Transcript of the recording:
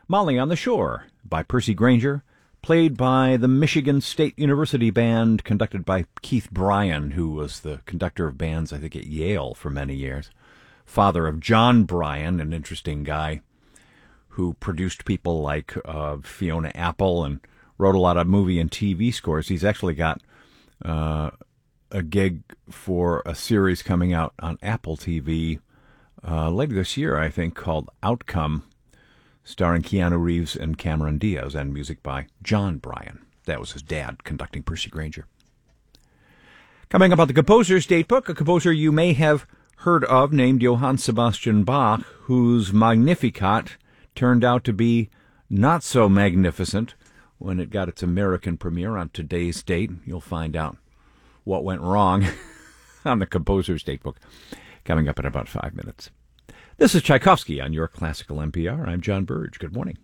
Molly on the Shore by Percy Grainger, played by the Michigan State University Band, conducted by Keith Bryan, who was the conductor of bands, I think, at Yale for many years. Father of John Bryan, an interesting guy who produced people like Fiona Apple and wrote a lot of movie and TV scores. He's actually got a gig for a series coming out on Apple TV later this year, I think, called Outcome, starring Keanu Reeves and Cameron Diaz, and music by John Bryan. That was his dad conducting Percy Grainger. Coming up on the Composer's Datebook, a composer you may have heard of named Johann Sebastian Bach, whose Magnificat turned out to be not so magnificent when it got its American premiere on today's date. You'll find out what went wrong on the Composer's Datebook coming up in about 5 minutes. This is Tchaikovsky on your Classical NPR. I'm John Burge. Good morning.